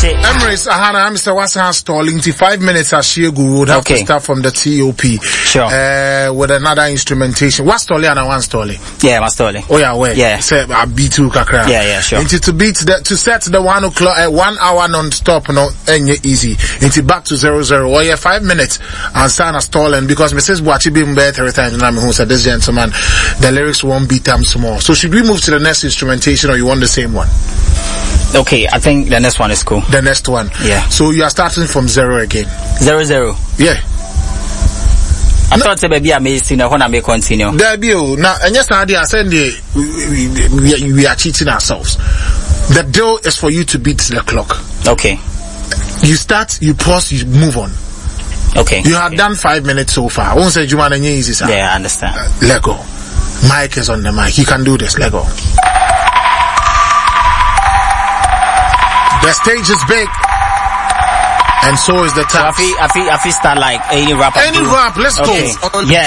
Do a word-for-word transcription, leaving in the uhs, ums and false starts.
Emirates, Ahana, Mister Wasan stalling. Five minutes as Shiegu would have okay. to start from the T O P. Sure. Uh, with another instrumentation. What's stalling and one stalling? Yeah, what's stalling? Oh yeah, wait. Yeah. Say a B two kakra. Yeah, yeah, sure. Into to beat the to set the one o'clock, uh, one hour non-stop, no, and easy. Into back to zero zero. Oh yeah, five minutes and sign a stalling because Missus Boachi being better every time. And I'm who said this gentleman, the lyrics won't beat them small. So should we move to the next instrumentation or you want the same one? Okay, I think the next one is cool. The next one. Yeah. So you are starting from zero again. Zero zero. Yeah. I no, thought say baby I may see now when I may continue. There be oh now and yes I said we, we, we are cheating ourselves. The deal is for you to beat the clock. Okay. You start, you pause, you move on. Okay. You have okay. done five minutes so far. I won't say you want any easy sir. Yeah, I understand. Uh, let go. Mike is on the mic. You can do this. Let go. The stage is big. And so is the time. So I feel, I feel, I feel start like any rap. Any rap, let's okay. go. Yeah.